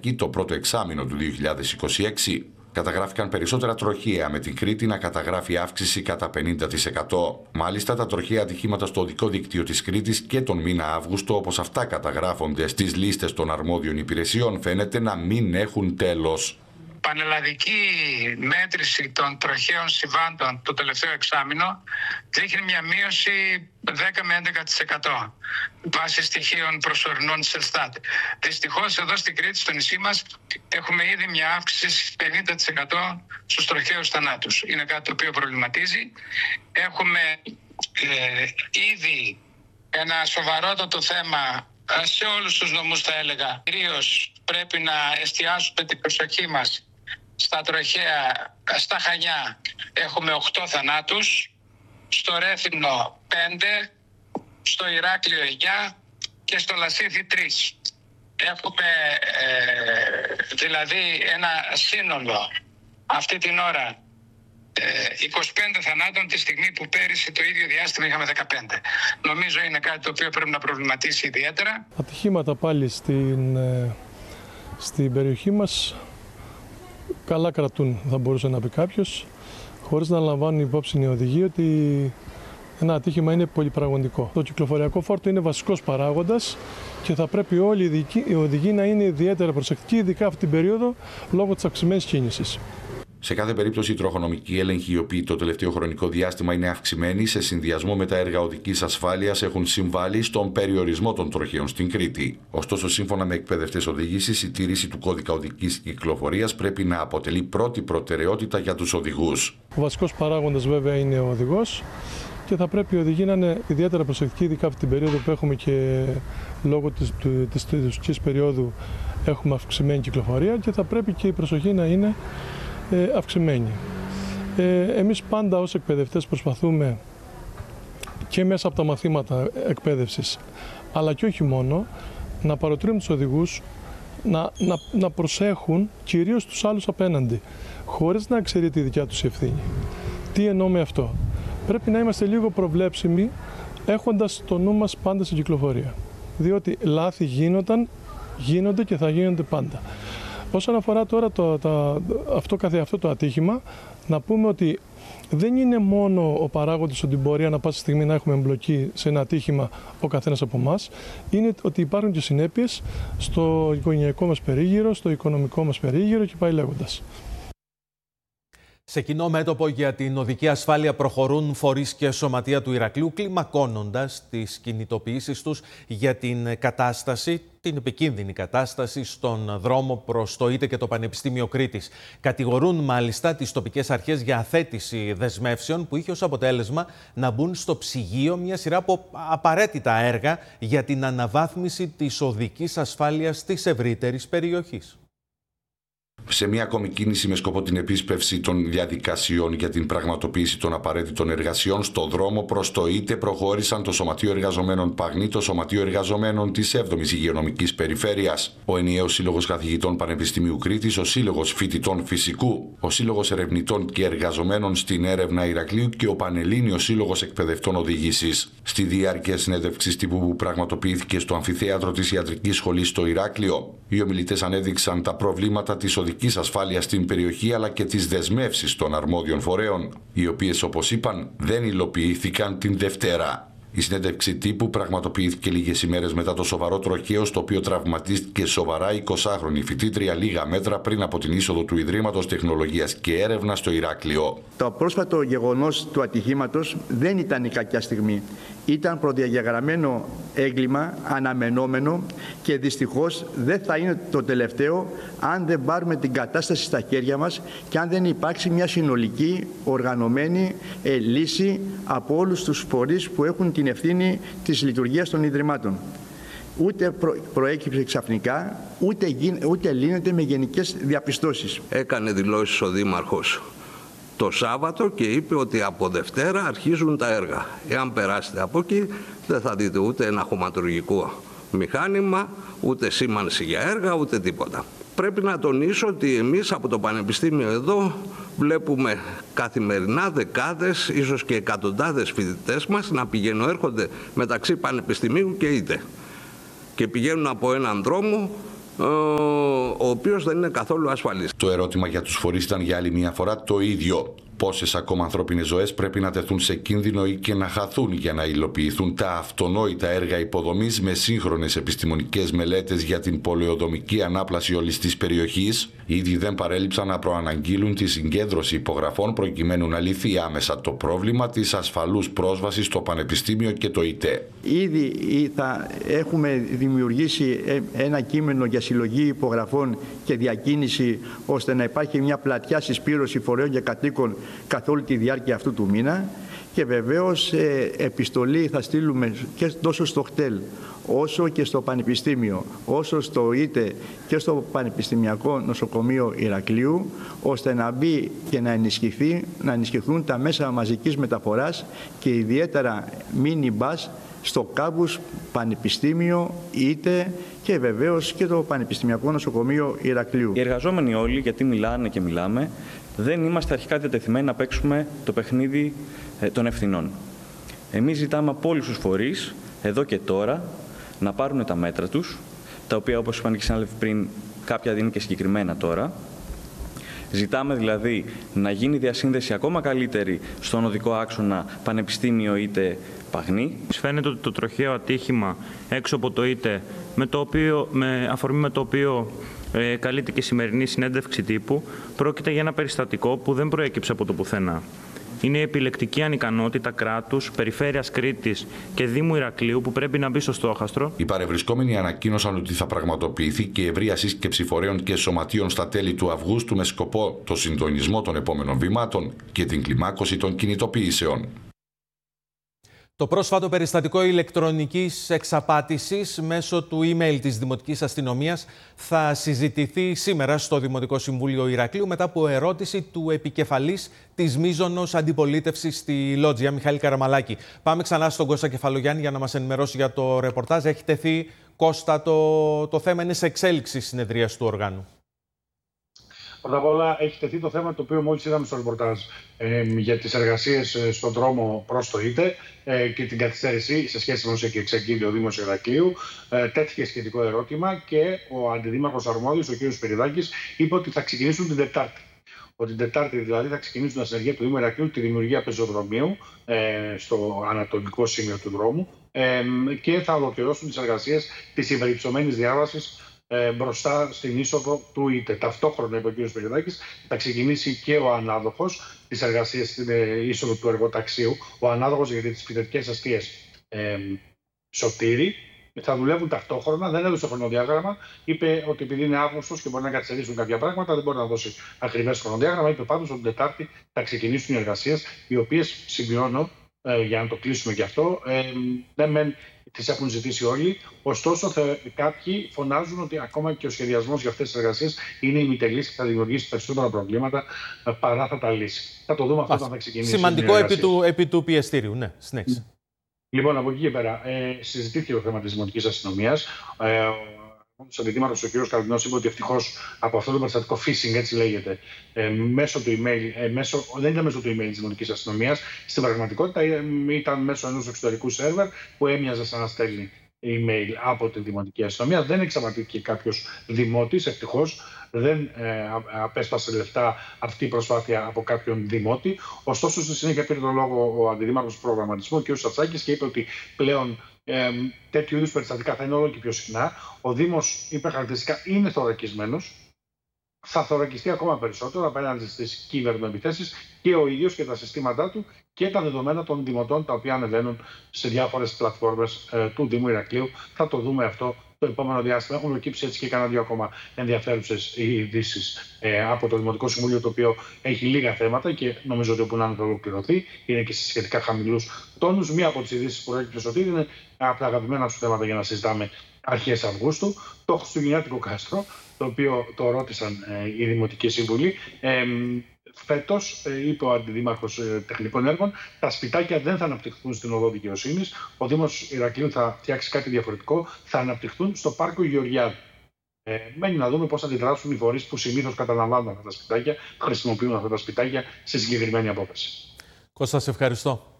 Θεσσαλονίκη το πρώτο εξάμηνο του 2026. Καταγράφηκαν περισσότερα τροχαία, με την Κρήτη να καταγράφει αύξηση κατά 50%. Μάλιστα, τα τροχαία ατυχήματα στο οδικό δίκτυο της Κρήτης και τον μήνα Αύγουστο, όπως αυτά καταγράφονται στις λίστες των αρμόδιων υπηρεσιών, φαίνεται να μην έχουν τέλος. Πανελλαδική μέτρηση των τροχαίων συμβάντων το τελευταίο εξάμηνο δείχνει μια μείωση 10 με 11% βάσει στοιχείων προσωρινών της Ελστάτ. Δυστυχώς εδώ στην Κρήτη, στο νησί μας, έχουμε ήδη μια αύξηση 50% στους τροχαίους θανάτους. Είναι κάτι το οποίο προβληματίζει. Έχουμε ήδη ένα σοβαρότατο θέμα σε όλους τους νομούς, θα έλεγα. Κυρίως πρέπει να εστιάσουμε την προσοχή μας στα τροχαία. Στα Χανιά έχουμε 8 θανάτους, στο Ρέθυμνο 5, στο Ηράκλειο 9 και στο Λασίθι 3. Έχουμε δηλαδή ένα σύνολο αυτή την ώρα 25 θανάτων, τη στιγμή που πέρυσι το ίδιο διάστημα είχαμε 15. Νομίζω είναι κάτι το οποίο πρέπει να προβληματίσει ιδιαίτερα. Ατυχήματα πάλι στην περιοχή μας καλά κρατούν, θα μπορούσε να πει κάποιος, χωρίς να λαμβάνουν υπόψη οι οδηγοί ότι ένα ατύχημα είναι πολυπραγματικό. Το κυκλοφοριακό φόρτο είναι βασικός παράγοντας και θα πρέπει όλοι οι οδηγοί να είναι ιδιαίτερα προσεκτικοί, ειδικά αυτή την περίοδο, λόγω της αυξημένης κίνησης. Σε κάθε περίπτωση, οι τροχονομικοί έλεγχοι, οι οποίοι το τελευταίο χρονικό διάστημα είναι αυξημένοι, σε συνδυασμό με τα έργα οδικής ασφάλειας, έχουν συμβάλει στον περιορισμό των τροχαίων στην Κρήτη. Ωστόσο, σύμφωνα με εκπαιδευτές οδήγησης, η τήρηση του κώδικα οδικής κυκλοφορίας πρέπει να αποτελεί πρώτη προτεραιότητα για τους οδηγούς. Ο βασικός παράγοντας, βέβαια, είναι ο οδηγός και θα πρέπει οι οδηγοί να είναι ιδιαίτερα προσεκτικοί, ειδικά αυτή την περίοδο που έχουμε και λόγω της τουριστικής περίοδου έχουμε αυξημένη κυκλοφορία και θα πρέπει και η προσοχή να είναι αυξημένη. Εμείς πάντα ως εκπαιδευτές προσπαθούμε και μέσα από τα μαθήματα εκπαίδευσης, αλλά και όχι μόνο, να παροτρύνουν τους οδηγούς να προσέχουν κυρίως τους άλλους απέναντι, χωρίς να ξέρει τη δικιά τους ευθύνη. Τι εννοώ με αυτό? Πρέπει να είμαστε λίγο προβλέψιμοι, έχοντας το νου μας πάντα στην κυκλοφορία. Διότι λάθη γίνονται και θα γίνονται πάντα. Όσον αφορά τώρα αυτό το ατύχημα, να πούμε ότι δεν είναι μόνο ο παράγοντας ότι μπορεί ανά πάσα στιγμή να έχουμε εμπλοκή σε ένα ατύχημα ο καθένας από εμάς, είναι ότι υπάρχουν και συνέπειες στο οικογενειακό μας περίγυρο, στο οικονομικό μας περίγυρο και πάει λέγοντας. Σε κοινό μέτωπο για την οδική ασφάλεια προχωρούν φορείς και σωματεία του Ηρακλείου, κλιμακώνοντας τις κινητοποιήσεις τους για την επικίνδυνη κατάσταση στον δρόμο προς το ΙΤΕ και το Πανεπιστήμιο Κρήτης. Κατηγορούν μάλιστα τις τοπικές αρχές για αθέτηση δεσμεύσεων που είχε ως αποτέλεσμα να μπουν στο ψυγείο μια σειρά από απαραίτητα έργα για την αναβάθμιση της οδικής ασφάλειας της ευρύτερης περιοχής. Σε μια ακόμη κίνηση με σκοπό την επίσπευση των διαδικασιών για την πραγματοποίηση των απαραίτητων εργασιών στο δρόμο προς το ΙΤΕ προχώρησαν το Σωματείο Εργαζομένων Παγνή, το Σωματείο Εργαζομένων της 7ης Υγειονομικής Περιφέρειας, ο Ενιαίος Σύλλογος Καθηγητών Πανεπιστημίου Κρήτης, ο Σύλλογος Φοιτητών Φυσικού, ο Σύλλογος Ερευνητών και Εργαζομένων στην Έρευνα Ηρακλείου και ο Πανελλήνιος Σύλλογος Εκπαιδευτών Οδήγησης. Στη διάρκεια συνέντευξης τύπου που πραγματοποιήθηκε στο αμφιθέατρο της Ιατρικής Σχολής στο Ηράκλειο, οι ομιλητές ανέδειξαν τα προβλήματα της οδικής ασφάλειας στην περιοχή αλλά και τις δεσμεύσεις των αρμόδιων φορέων, οι οποίες, όπως είπαν, δεν υλοποιήθηκαν την Δευτέρα. Η συνέντευξη τύπου πραγματοποιήθηκε λίγες ημέρες μετά το σοβαρό τροχαίο στο οποίο τραυματίστηκε σοβαρά η 20χρονη φοιτήτρια λίγα μέτρα πριν από την είσοδο του Ιδρύματος Τεχνολογίας και Έρευνας στο Ηράκλειο. Το πρόσφατο γεγονός του ατυχήματος δεν ήταν η κακιά στιγμή. Ήταν προδιαγεγραμμένο έγκλημα, αναμενόμενο και δυστυχώς δεν θα είναι το τελευταίο αν δεν πάρουμε την κατάσταση στα χέρια μας και αν δεν υπάρξει μια συνολική, οργανωμένη λύση από όλους τους φορείς που έχουν την ευθύνη της λειτουργίας των Ιδρυμάτων. Ούτε προέκυψε ξαφνικά, ούτε λύνεται με γενικές διαπιστώσεις. Έκανε δηλώσεις ο Δήμαρχος το Σάββατο και είπε ότι από Δευτέρα αρχίζουν τα έργα. Εάν περάσετε από εκεί δεν θα δείτε ούτε ένα χωματουργικό μηχάνημα, ούτε σήμανση για έργα, ούτε τίποτα. Πρέπει να τονίσω ότι εμείς από το Πανεπιστήμιο εδώ βλέπουμε καθημερινά δεκάδες, ίσως και εκατοντάδες φοιτητές μας να πηγαίνουν, έρχονται μεταξύ Πανεπιστημίου και ΙΤΕ. Και πηγαίνουν από έναν δρόμο ο οποίος δεν είναι καθόλου ασφαλής. Το ερώτημα για τους φορείς ήταν για άλλη μια φορά το ίδιο. Πόσες ακόμα ανθρώπινες ζωές πρέπει να τεθούν σε κίνδυνο ή και να χαθούν για να υλοποιηθούν τα αυτονόητα έργα υποδομής με σύγχρονες επιστημονικές μελέτες για την πολεοδομική ανάπλαση όλης της περιοχής? Ήδη δεν παρέλειψαν να προαναγγείλουν τη συγκέντρωση υπογραφών προκειμένου να λυθεί άμεσα το πρόβλημα της ασφαλούς πρόσβασης στο Πανεπιστήμιο και το ΙΤΕ. Ήδη θα έχουμε δημιουργήσει ένα κείμενο για συλλογή υπογραφών και διακίνηση, ώστε να υπάρχει μια πλατιά συσπήρωση φορέων και κατοίκων καθ' όλη τη διάρκεια αυτού του μήνα, και βεβαίως επιστολή θα στείλουμε και τόσο στο ΧΤΕΛ όσο και στο Πανεπιστήμιο, όσο στο ΙΤΕ και στο Πανεπιστημιακό Νοσοκομείο Ηρακλείου, ώστε να μπει και να ενισχυθούν τα μέσα μαζικής μεταφοράς και ιδιαίτερα μίνι μπας στο κάμπους Πανεπιστήμιο, ΙΤΕ και βεβαίως και το Πανεπιστημιακό Νοσοκομείο Ηρακλείου. Οι εργαζόμενοι όλοι, γιατί μιλάνε και μιλάμε, δεν είμαστε αρχικά διατεθειμένοι να παίξουμε το παιχνίδι των ευθυνών. Εμείς ζητάμε από όλους τους φορείς, εδώ και τώρα, να πάρουν τα μέτρα τους, τα οποία, όπως είπαν και οι συνάδελφοι πριν, κάποια είναι και συγκεκριμένα τώρα. Ζητάμε δηλαδή να γίνει διασύνδεση ακόμα καλύτερη στον οδικό άξονα Πανεπιστήμιο ΙΤΕ Παγνή. Φαίνεται ότι το τροχαίο ατύχημα έξω από το ΙΤΕ, με αφορμή με το οποίο καλείται και η σημερινή συνέντευξη τύπου, πρόκειται για ένα περιστατικό που δεν προέκυψε από το πουθενά. Είναι η επιλεκτική ανικανότητα κράτους, Περιφέρειας Κρήτης και Δήμου Ηρακλείου που πρέπει να μπει στο στόχαστρο. Οι παρευρισκόμενοι ανακοίνωσαν ότι θα πραγματοποιηθεί και ευρεία σύσκεψη φορέων και σωματείων στα τέλη του Αυγούστου με σκοπό το συντονισμό των επόμενων βημάτων και την κλιμάκωση των κινητοποιήσεων. Το πρόσφατο περιστατικό ηλεκτρονικής εξαπάτησης μέσω του email της Δημοτικής Αστυνομίας θα συζητηθεί σήμερα στο Δημοτικό Συμβούλιο Ηρακλείου μετά από ερώτηση του επικεφαλής της μείζωνος αντιπολίτευσης στη Λότζια, Μιχάλη Καραμαλάκη. Πάμε ξανά στον Κώστα Κεφαλογιάννη για να μας ενημερώσει για το ρεπορτάζ. Έχει τεθεί, Κώστα, το θέμα είναι σε εξέλιξη συνεδρίας του οργάνου. Πρώτα απ' όλα έχει τεθεί το θέμα το οποίο μόλις είδαμε στο ρεπορτάζ για τις εργασίες στον δρόμο προς το ΙΤΕ και την καθυστέρηση σε σχέση με όσο έχει εξαγγείλει ο Δήμος Ηρακλείου. Τέθηκε σχετικό ερώτημα και ο Αντιδήμαρχος Αρμόδιος, ο κ. Σπυριδάκης, είπε ότι θα ξεκινήσουν την Τετάρτη. Ότι την Τετάρτη δηλαδή θα ξεκινήσουν τα συνεργεία του Δήμου Ηρακλείου τη δημιουργία πεζοδρομίου στο ανατολικό σημείο του δρόμου και θα ολοκληρώσουν τις εργασίες της υπερυψωμένης διάβασης μπροστά στην είσοδο του ΙΤΕ. Ταυτόχρονα, είπε ο κ. Σπυριδάκης, θα ξεκινήσει και ο ανάδοχος της εργασίας στην είσοδο του εργοταξίου, ο ανάδοχος για τις φοιτητικές αστείες Σωτήρη. Θα δουλεύουν ταυτόχρονα, δεν έδωσε χρονοδιάγραμμα. Είπε ότι επειδή είναι Αύγουστος και μπορεί να καθυστερήσουν κάποια πράγματα, δεν μπορεί να δώσει ακριβές χρονοδιάγραμμα. Είπε πάντως ότι την Τετάρτη θα ξεκινήσουν οι εργασίες, οι οποίες, σημειώνω, για να το κλείσουμε και αυτό, δεν μεν τις έχουν ζητήσει όλοι. Ωστόσο, κάποιοι φωνάζουν ότι ακόμα και ο σχεδιασμός για αυτές τις εργασίες είναι ημιτελής και θα δημιουργήσει περισσότερα προβλήματα παρά θα τα λύσει. Θα το δούμε αυτό όταν θα ξεκινήσει. Σημαντικό επί του πιεστήριου, ναι, συνέχισε. Λοιπόν, από εκεί και πέρα, συζητήθηκε το θέμα της Δημοτικής Αστυνομίας. Ο αντιδήμαρχος, ο κ. Καρδινός, είπε ότι ευτυχώς από αυτό το περιστατικό phishing, έτσι λέγεται, μέσω του email, δεν ήταν μέσω του email της Δημοτικής Αστυνομίας. Στην πραγματικότητα ήταν μέσω ενός εξωτερικού σερβερ που έμοιαζε σαν να στέλνει email από τη Δημοτική Αστυνομία. Δεν εξαπατήθηκε κάποιος δημότης, ευτυχώς. Δεν απέσπασε λεφτά αυτή η προσπάθεια από κάποιον δημότη. Ωστόσο, στη συνέχεια πήρε τον λόγο ο αντιδήμαρχος προγραμματισμού, ο κ. Σατσάκης, και είπε ότι πλέον τέτοιου είδους περιστατικά θα είναι όλο και πιο συχνά. Ο Δήμος, είπε χαρακτηριστικά, είναι θωρακισμένος. Θα θωρακιστεί ακόμα περισσότερο απέναντι στις κυβερνοεπιθέσεις και ο ίδιος και τα συστήματά του και τα δεδομένα των δημοτών τα οποία ανεβαίνουν σε διάφορες πλατφόρμες του Δήμου Ηρακλείου. Θα το δούμε αυτό το επόμενο διάστημα. Έχουν προκύψει έτσι και κανένα δύο ακόμα ενδιαφέρουσες ειδήσεις από το Δημοτικό Συμβούλιο, το οποίο έχει λίγα θέματα και νομίζω ότι όπου να είναι θα ολοκληρωθεί. Είναι και σε σχετικά χαμηλούς τόνους. Μία από τις ειδήσεις που προέκυψε ότι είναι από τα αγαπημένα σου θέματα για να συζητάμε αρχές Αυγούστου, το χριστουγεννιάτικο κάστρο, το οποίο το ρώτησαν οι Δημοτικοί Σύμβουλοι. Φέτος, είπε ο Αντιδήμαρχος Τεχνικών Έργων, τα σπιτάκια δεν θα αναπτυχθούν στην Οδό Δικαιοσύνης. Ο Δήμος Ηρακλείου θα φτιάξει κάτι διαφορετικό, θα αναπτυχθούν στο Πάρκο Γεωργιάδη. Μένει να δούμε πώς θα αντιδράσουν οι φορείς που συνήθως καταλαμβάνουν αυτά τα σπιτάκια, χρησιμοποιούν αυτά τα σπιτάκια σε συγκεκριμένη απόφαση. Κώστα, σε ευχαριστώ.